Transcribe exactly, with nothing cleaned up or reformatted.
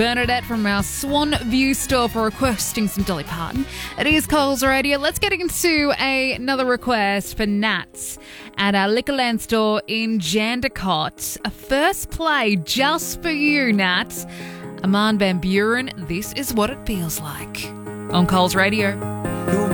Bernadette from our Swan View store for requesting some Dolly Parton. It is Coles Radio. Let's get into a, another request for Nats at our Liquorland store in Jandakot. A first play just for you, Nats. Aman Van Buren, This Is What It Feels Like. On Coles Radio.